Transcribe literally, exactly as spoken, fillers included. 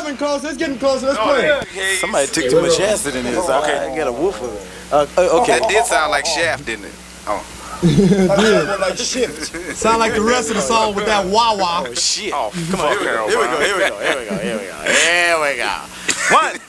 coming closer. It's getting closer. Let's Oh, play. hey, Somebody took too much acid in this. Okay, I get a woof of it. Uh, uh, okay. That did sound like Shaft, didn't it? Oh. Yeah. Like shift. Sound like the rest of the song with that wah wah. Oh shit. Oh, Come on, fuck here we go. Harold Here we Brown. go. Here we go. Here we go. Here we go. Here we go. One,